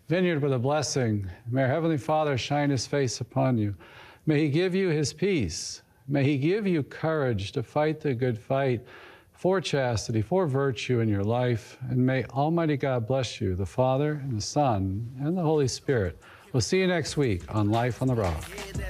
vineyard with a blessing. May our Heavenly Father shine his face upon you. May he give you his peace. May he give you courage to fight the good fight for chastity, for virtue in your life. And may Almighty God bless you, the Father and the Son and the Holy Spirit. We'll see you next week on Life on the Rock.